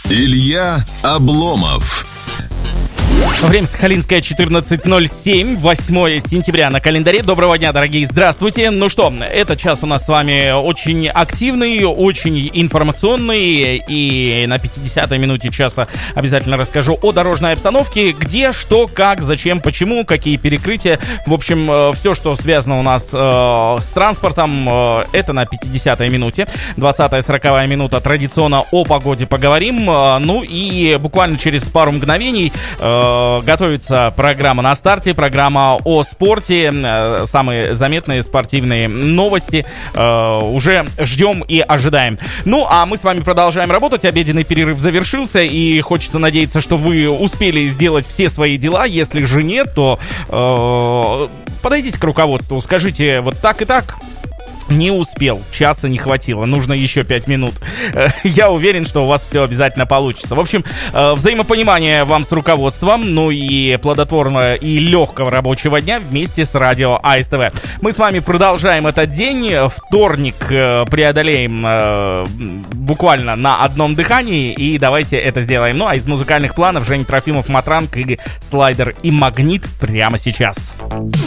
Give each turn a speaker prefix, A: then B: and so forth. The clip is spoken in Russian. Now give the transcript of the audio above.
A: Илья Обломов.
B: Время Сахалинское, 14:07, 8 сентября на календаре. Доброго дня, дорогие, здравствуйте. Ну что, этот час у нас с вами очень активный, очень информационный. И на 50-й минуте часа обязательно расскажу о дорожной обстановке. Где, что, как, зачем, почему, какие перекрытия. В общем, все, что связано у нас с транспортом, это на 50-й минуте. 20-я, 40-я минута традиционно о погоде поговорим. Ну и буквально через пару мгновений готовится программа на старте, программа о спорте, самые заметные спортивные новости уже ждем и ожидаем. Ну, а мы с вами продолжаем работать, обеденный перерыв завершился, и хочется надеяться, что вы успели сделать все свои дела. Если же нет, то подойдите к руководству, скажите вот так и так. Не успел, часа не хватило, нужно еще 5 минут. Я уверен, что у вас все обязательно получится. В общем, взаимопонимание вам с руководством, ну и плодотворного и легкого рабочего дня вместе с радио АСТВ. Мы с вами продолжаем этот день. Вторник преодолеем буквально на одном дыхании, и давайте это сделаем. Ну а из музыкальных планов Женя Трофимов, Матранг и Слайдер и Магнит прямо сейчас.